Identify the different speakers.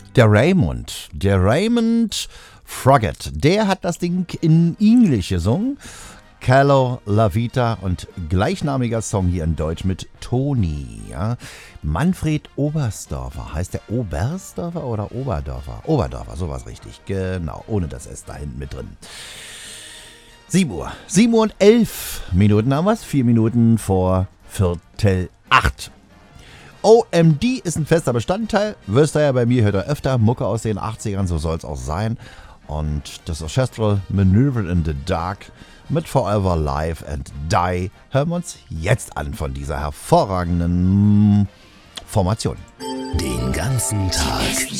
Speaker 1: Der Raymond Froggatt, der hat das Ding in Englisch gesungen. Calo La Vita und gleichnamiger Song hier in Deutsch mit Toni. Ja. Manfred Oberstdorfer. Heißt der Oberstdorfer oder Oberdorfer? Oberdorfer, sowas richtig. Genau, ohne das S da hinten mit drin. 7 Uhr. 7 Uhr und 11 Minuten haben wir es. 4 Minuten vor 7:45. OMD ist ein fester Bestandteil. Wirst du ja bei mir, hört er öfter Mucke aus den 80ern, so soll es auch sein. Und das Orchestral Maneuver in the Dark mit Forever Live and Die hören wir uns jetzt an von dieser hervorragenden Formation.
Speaker 2: Den ganzen Tag